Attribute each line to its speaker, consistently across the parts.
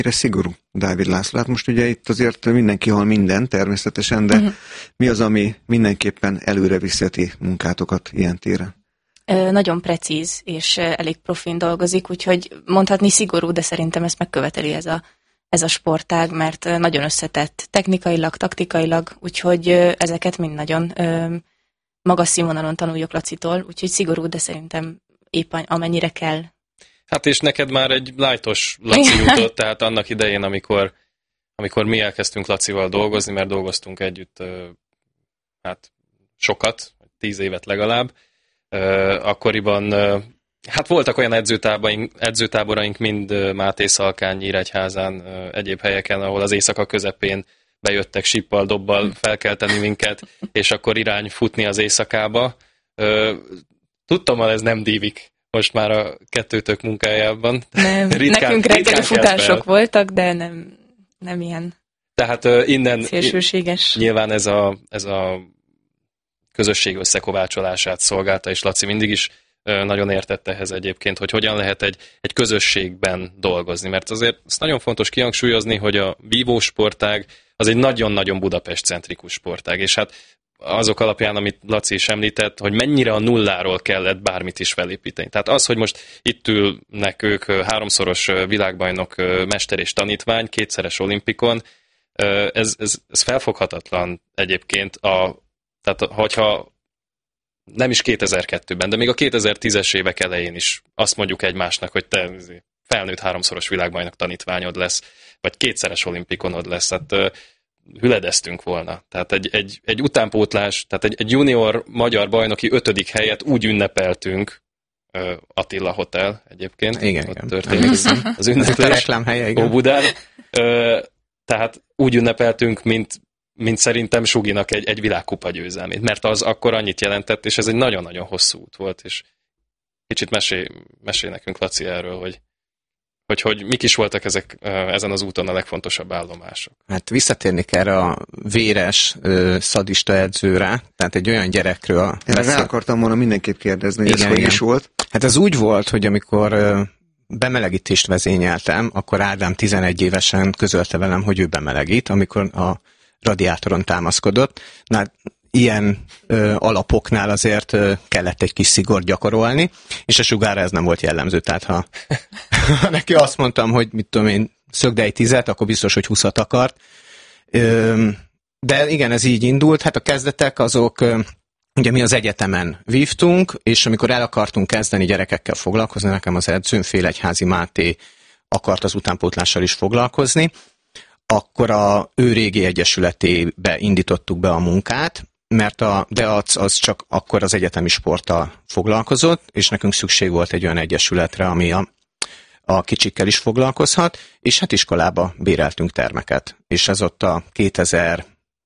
Speaker 1: szigorú Dávid László? Hát most ugye itt azért mindenki hall minden természetesen, de mi az, ami mindenképpen előre viszi a ti munkátokat ilyen téren?
Speaker 2: Nagyon precíz és elég profin dolgozik, úgyhogy mondhatni szigorú, de szerintem ezt megköveteli ez a sportág, mert nagyon összetett technikailag, taktikailag, úgyhogy ezeket mind nagyon magas színvonalon tanuljuk Lacitól, úgyhogy szigorú, de szerintem épp amennyire kell.
Speaker 3: Hát és neked már egy lightos Laci jutott, tehát annak idején, amikor mi elkezdtünk Lacival dolgozni, mert dolgoztunk együtt hát sokat, 10 évet legalább, akkoriban hát voltak olyan edzőtáboraink mind Máté Szalkán, Nyíregyházán, egyéb helyeken, ahol az éjszaka közepén bejöttek sippal, dobbal felkelteni minket, és akkor irány futni az éjszakába. Tudtam, hogy ez nem dívik most már a kettőtök munkájában.
Speaker 2: Nem, nekünk reggeli futások voltak, de nem ilyen
Speaker 3: tehát innen
Speaker 2: szélsőséges.
Speaker 3: Nyilván ez a közösség összekovácsolását szolgálta, és Laci mindig is nagyon értett ehhez egyébként, hogy hogyan lehet egy közösségben dolgozni. Mert azért ezt nagyon fontos kihangsúlyozni, hogy a vívósportág az egy nagyon-nagyon Budapest-centrikus sportág, és hát azok alapján, amit Laci is említett, hogy mennyire a nulláról kellett bármit is felépíteni. Tehát az, hogy most itt ülnek ők 3-szoros világbajnok mester és tanítvány, 2-szeres olimpikon, ez felfoghatatlan egyébként, tehát hogyha nem is 2002-ben, de még a 2010-es évek elején is azt mondjuk egymásnak, hogy te felnőtt 3-szoros világbajnok tanítványod lesz, vagy 2-szeres olimpikonod lesz, hát hüledeztünk volna. Tehát egy utánpótlás, tehát egy junior magyar bajnoki 5. helyet úgy ünnepeltünk, Attila Hotel egyébként.
Speaker 4: Igen,
Speaker 3: ott
Speaker 4: igen.
Speaker 3: történik az ünneplés.
Speaker 4: A reklámhelye, igen.
Speaker 3: Óbudán. Tehát úgy ünnepeltünk, mint szerintem Suginak egy világkupa győzelmét, mert az akkor annyit jelentett, és ez egy nagyon-nagyon hosszú út volt, és kicsit mesélj nekünk, Laci, erről, hogy mik is voltak ezek ezen az úton a legfontosabb állomások.
Speaker 4: Hát visszatérni erre a véres, szadista edzőre, tehát egy olyan gyerekről.
Speaker 1: Erre akartam volna mindenképp kérdezni, hogy ez hogy is volt.
Speaker 4: Hát ez úgy volt, hogy amikor bemelegítést vezényeltem, akkor Ádám 11 évesen közölte velem, hogy ő bemelegít, amikor a radiátoron támaszkodott. Na, ilyen alapoknál azért kellett egy kis szigort gyakorolni, és a Sugára ez nem volt jellemző. Tehát ha neki azt mondtam, hogy mit tudom én, szögd egy 10-et, akkor biztos, hogy 20-at akart. De igen, ez így indult. Hát a kezdetek azok, ugye mi az egyetemen vívtunk, és amikor el akartunk kezdeni gyerekekkel foglalkozni, nekem az edzőm, Félegyházi Máté akart az utánpótlással is foglalkozni, akkor ő régi egyesületébe indítottuk be a munkát, mert a DEAC az csak akkor az egyetemi sporttal foglalkozott, és nekünk szükség volt egy olyan egyesületre, ami a kicsikkel is foglalkozhat, és hát iskolába béreltünk termeket. És ez ott a 2006-tól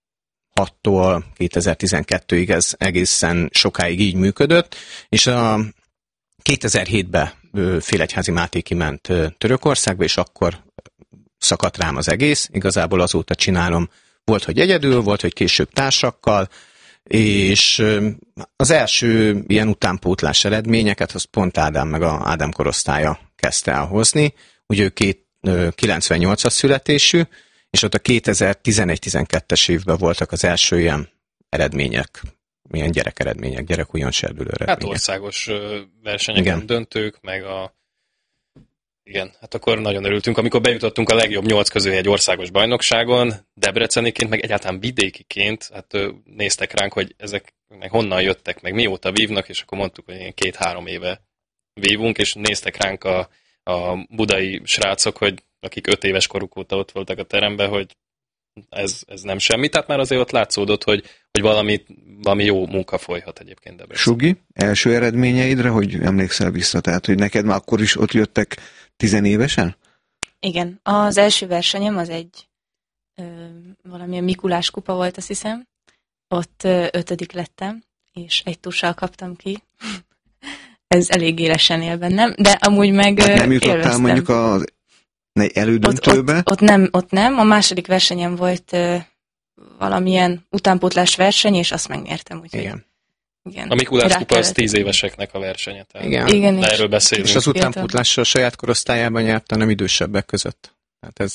Speaker 4: 2012-ig ez egészen sokáig így működött, és a 2007-ben Félegyházi Máté kiment Törökországba, és akkor szakadt rám az egész, igazából azóta csinálom, volt, hogy egyedül, volt, hogy később társakkal, és az első ilyen utánpótlás eredményeket, az pont Ádám meg a Ádám korosztálya kezdte el hozni, ugye ő 98-as születésű, és ott a 2011-12-es évben voltak az első ilyen eredmények, ilyen gyerekeredmények, gyerekújon serdülő eredmények.
Speaker 3: Hát országos versenyeken döntők, meg igen, hát akkor nagyon örültünk, amikor bejutottunk a legjobb 8 közül egy országos bajnokságon, debreceniként, meg egyáltalán vidékiként, hát néztek ránk, hogy ezek meg honnan jöttek, meg mióta vívnak, és akkor mondtuk, hogy ilyen 2-3 éve vívunk, és néztek ránk a budai srácok, hogy akik 5 éves koruk óta ott voltak a teremben, hogy ez nem semmi, tehát már azért ott látszódott, hogy valami jó munka folyhat egyébként Debrecen.
Speaker 1: Sugi, első eredményeidre, hogy emlékszel vissza, tehát hogy neked már akkor is ott jöttek 10 évesen?
Speaker 2: Igen, az első versenyem az egy valamilyen Mikulás kupa volt, azt hiszem. Ott 5. lettem, és egy tussal kaptam ki. Ez elég élesen él bennem, de amúgy meg
Speaker 1: nem jutottál
Speaker 2: élveztem.
Speaker 1: Mondjuk az elődöntőbe?
Speaker 2: Ott nem. A második versenyem volt valamilyen utánpótlás verseny, és azt megnyertem. Úgyhogy, igen.
Speaker 3: A Mikulás kupa az 10 éveseknek a versenye.
Speaker 4: Igen.
Speaker 3: Erről beszélünk.
Speaker 4: És az utánpótlásra a saját korosztályában nyert, nem idősebbek között. Tehát